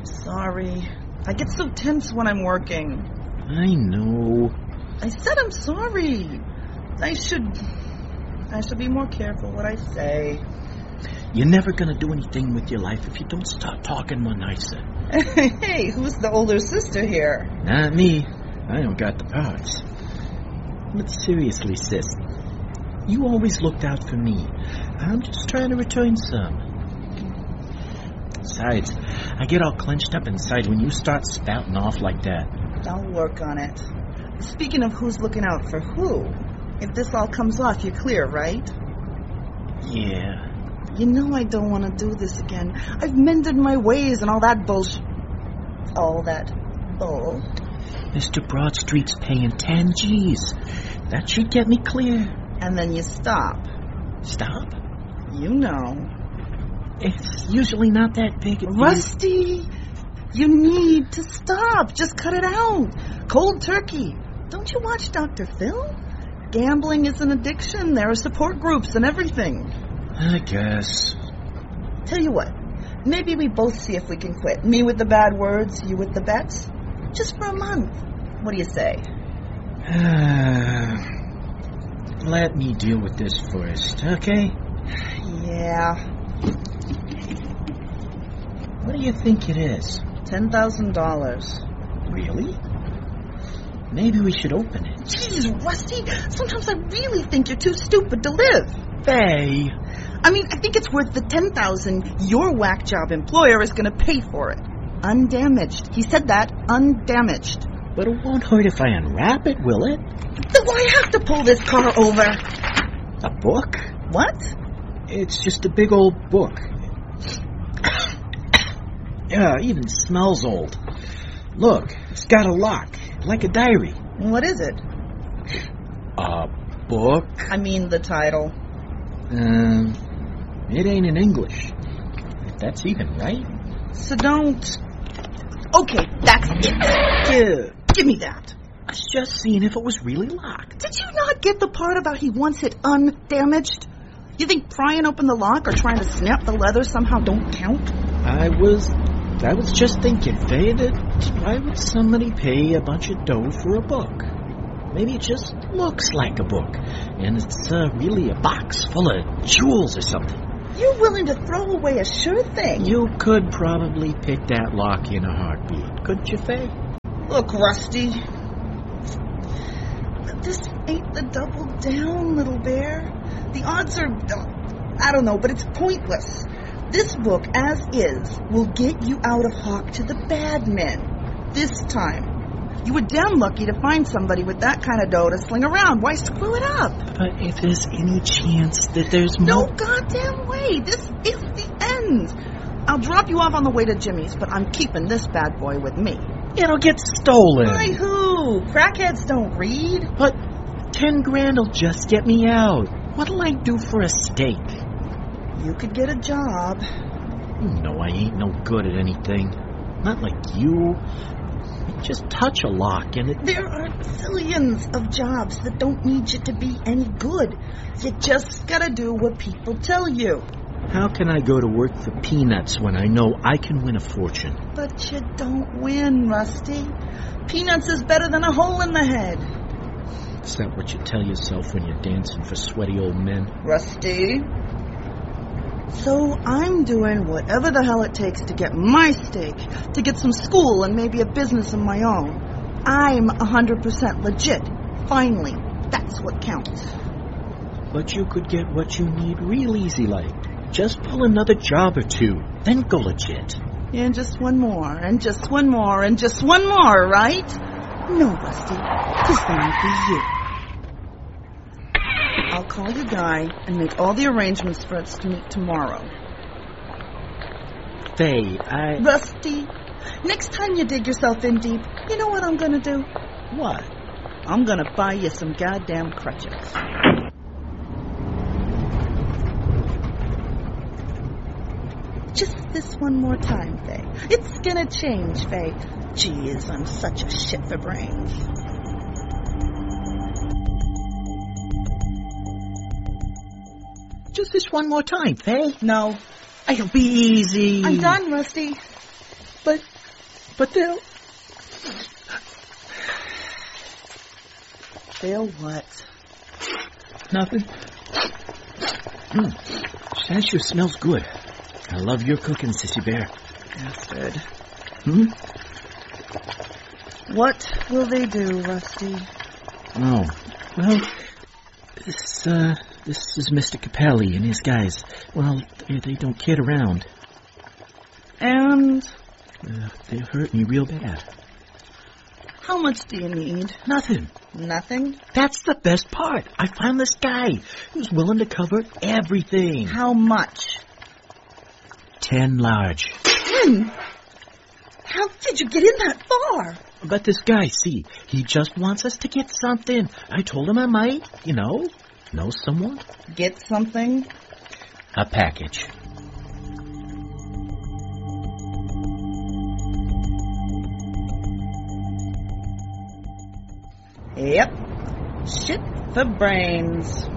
Sorry. I get so tense when I'm working. I know. I said I'm sorry. I should be more careful what I say. You're never gonna do anything with your life if you don't start talking more nicer. Hey, who's the older sister here? Not me. I don't got the parts. But seriously, sis, you always looked out for me. I'm just trying to return some. Besides, I get all clenched up inside when you start spouting off like that. I'll work on it. Speaking of who's looking out for who, if this all comes off, you're clear, right? Yeah. You know I don't want to do this again. I've mended my ways and all that bullshit. All that bull. Mr. Broadstreet's paying 10 G's. That should get me clear. And then you stop. Stop? You know. It's usually not that big a deal. Rusty, you need to stop. Just cut it out. Cold turkey. Don't you watch Dr. Phil? Gambling is an addiction. There are support groups and everything. I guess. Tell you what, maybe we both see if we can quit. Me with the bad words, you with the bets. Just for a month. What do you say? Let me deal with this first, okay? Yeah. What do you think it is? $10,000. Really? Maybe we should open it. Jeez, Rusty, sometimes I really think you're too stupid to live. Faye. I mean, I think it's worth the $10,000 your whack job employer is going to pay for it. Undamaged. He said that, undamaged. But it won't hurt if I unwrap it, will it? Then why have to pull this car over? A book? What? It's just a big old book. Yeah, even smells old. Look, it's got a lock, like a diary. What is it? A book? I mean the title. It ain't in English. If that's even right. So don't... Okay, that's it. Give me that. I was just seeing if it was really locked. Did you not get the part about he wants it undamaged? You think prying open the lock or trying to snap the leather somehow don't count? I was just thinking, Faye, that why would somebody pay a bunch of dough for a book? Maybe it just looks like a book, and it's really a box full of jewels or something. You're willing to throw away a sure thing. You could probably pick that lock in a heartbeat, couldn't you, Faye? Look, Rusty, this ain't the double down, little bear. The odds are, I don't know, but it's pointless. This book, as is, will get you out of Hawk to the bad men. This time. You were damn lucky to find somebody with that kind of dough to sling around. Why screw it up? But if there's any chance that there's No more... goddamn way. This is the end. I'll drop you off on the way to Jimmy's, but I'm keeping this bad boy with me. It'll get stolen. By who? Crackheads don't read. But 10 grand will just get me out. What'll I do for a steak? You could get a job. You know I ain't no good at anything. Not like you. Just touch a lock and it... There are zillions of jobs that don't need you to be any good. You just gotta do what people tell you. How can I go to work for peanuts when I know I can win a fortune? But you don't win, Rusty. Peanuts is better than a hole in the head. Is that what you tell yourself when you're dancing for sweaty old men? Rusty. So I'm doing whatever the hell it takes to get my steak, to get some school and maybe a business of my own. I'm 100% legit. Finally, that's what counts. But you could get what you need real easy like. Just pull another job or two, then go legit. And just one more, and just one more, and just one more, right? No, Rusty, this won't be you. I'll call your guy and make all the arrangements for us to meet tomorrow. Faye, Rusty, next time you dig yourself in deep, you know what I'm gonna do? What? I'm gonna buy you some goddamn crutches. Just this one more time, Faye. It's gonna change, Faye. Jeez, I'm such a shit for brains. Just this one more time, Faye. No. It'll be easy. I'm done, Rusty. But But they'll... They'll what? Nothing. That sure smells good. I love your cooking, Sissy Bear. That's good. What will they do, Rusty? Oh, well, this is Mr. Capelli and his guys. Well, they don't kid around. And? They hurt me real bad. How much do you need? Nothing. Nothing? That's the best part. I found this guy who's willing to cover everything. How much? 10 large. 10? How did you get in that far? But this guy, see, he just wants us to get something. I told him I might, know someone. Get something? A package. Yep. Shit for brains.